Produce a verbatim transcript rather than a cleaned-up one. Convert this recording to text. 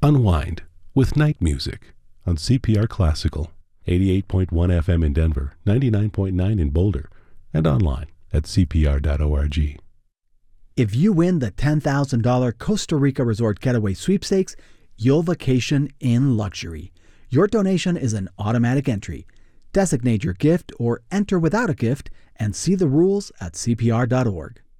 Unwind with night music on C P R Classical, eighty-eight point one F M in Denver, ninety-nine point nine in Boulder, and online at c p r dot org. If you win the ten thousand dollars Costa Rica Resort Getaway Sweepstakes, you'll vacation in luxury. Your donation is an automatic entry. Designate your gift or enter without a gift and see the rules at c p r dot org.